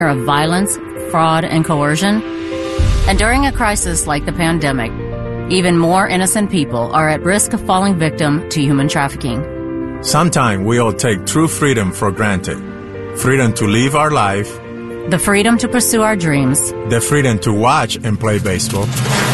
of violence, fraud, and coercion. And during a crisis like the pandemic, even more innocent people are at risk of falling victim to human trafficking. Sometimes we all take true freedom for granted. Freedom to live our life. The freedom to pursue our dreams. The freedom to watch and play baseball.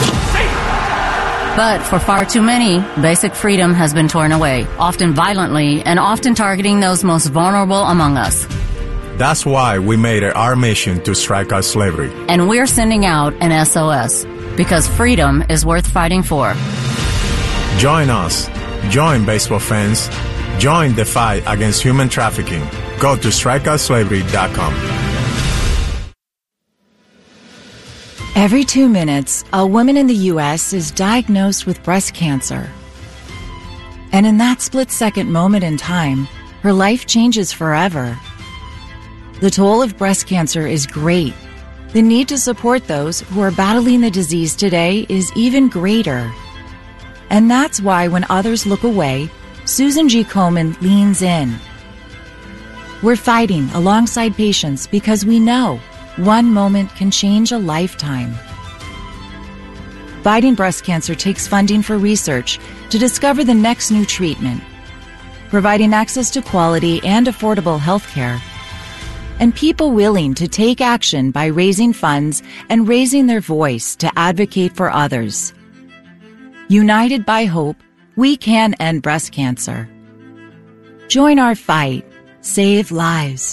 But for far too many, basic freedom has been torn away, often violently and often targeting those most vulnerable among us. That's why we made it our mission to strike out slavery. And we're sending out an SOS, because freedom is worth fighting for. Join us. Join baseball fans. Join the fight against human trafficking. Go to strikeoutslavery.com. Every 2 minutes, a woman in the U.S. is diagnosed with breast cancer. And in that split-second moment in time, her life changes forever. The toll of breast cancer is great. The need to support those who are battling the disease today is even greater. And that's why when others look away, Susan G. Komen leans in. We're fighting alongside patients because we know one moment can change a lifetime. Fighting breast cancer takes funding for research to discover the next new treatment, providing access to quality and affordable health care, and people willing to take action by raising funds and raising their voice to advocate for others. United by hope, we can end breast cancer. Join our fight. Save lives.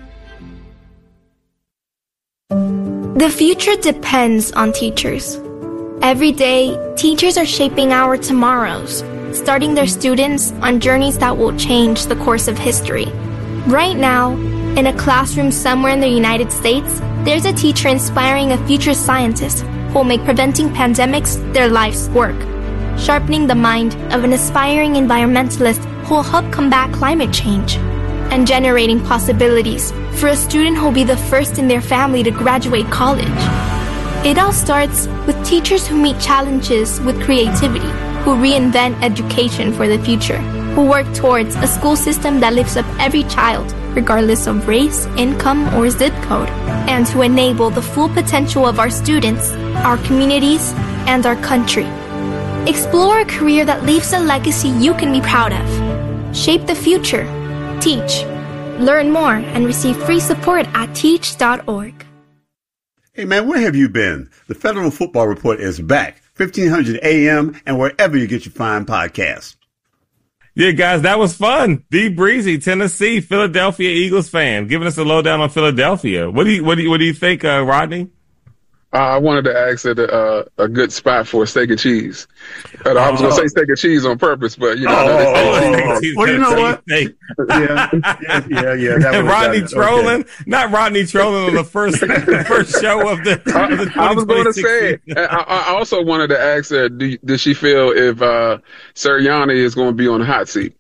The future depends on teachers. Every day, teachers are shaping our tomorrows, starting their students on journeys that will change the course of history. Right now, in a classroom somewhere in the United States, there's a teacher inspiring a future scientist who will make preventing pandemics their life's work, sharpening the mind of an aspiring environmentalist who will help combat climate change, and generating possibilities for a student who will be the first in their family to graduate college. It all starts with teachers who meet challenges with creativity, who reinvent education for the future, who work towards a school system that lifts up every child, regardless of race, income, or zip code, and to enable the full potential of our students, our communities, and our country. Explore a career that leaves a legacy you can be proud of. Shape the future. Teach. Learn more and receive free support at teach.org. Hey man, where have you been? The Federal Football Report is back, 1500 AM and wherever you get your fine podcasts. Yeah, guys, that was fun. D. Breezy, Tennessee, Philadelphia Eagles fan, giving us a lowdown on Philadelphia. What do you think, Rodney? I wanted to ask at a good spot for a steak and cheese. And I was going to say steak and cheese on purpose, but you know. Well, you know what? Yeah. That Rodney trolling, not Rodney trolling on the first show of the I was going to say. I also wanted to ask her, does she feel if Sirianni is going to be on the hot seat?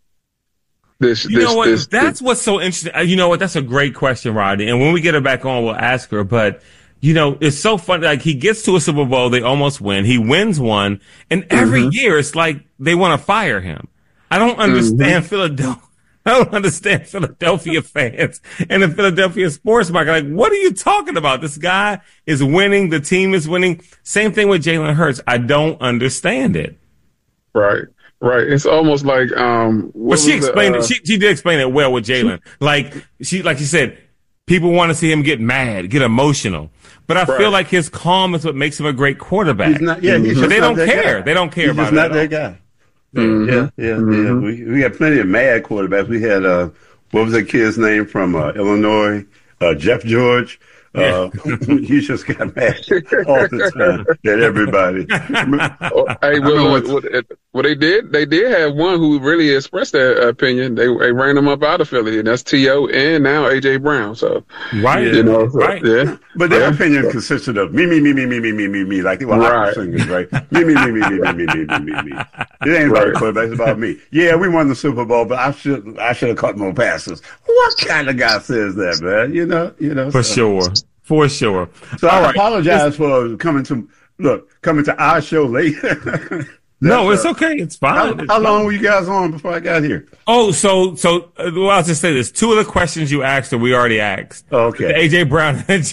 That's what's so interesting. You know what? That's a great question, Rodney. And when we get her back on, we'll ask her. But you know, it's so funny. Like, he gets to a Super Bowl, they almost win. He wins one, and every year it's like they want to fire him. I don't understand Philadelphia. I don't understand Philadelphia fans and the Philadelphia sports market. Like, what are you talking about? This guy is winning. The team is winning. Same thing with Jalen Hurts. I don't understand it. Right. It's almost like, but she explained it. She did explain it well with Jalen. Like she said, people want to see him get mad, get emotional. But I feel like his calm is what makes him a great quarterback. He's not, yeah, but they don't care. They don't care about it. He's not that guy. Yeah. We got plenty of mad quarterbacks. We had what was that kid's name from Illinois? Jeff George. He just got mad all the time at everybody. Well, they did have one who really expressed their opinion. They ran him up out of Philly, and that's T.O. and now A.J. Brown. So, right. Yeah. But their opinion consisted of me, like they were opera singers, right? Me. It ain't about the quarterback, it's about me. Yeah, we won the Super Bowl, but I should have caught more passes. What kind of guy says that, man? You know. For sure. So I apologize for coming to our show late. No, it's okay. It's fine. How long were you guys on before I got here? Oh, well, I'll just say this. 2 of the questions you asked we already asked. Okay. The AJ Brown and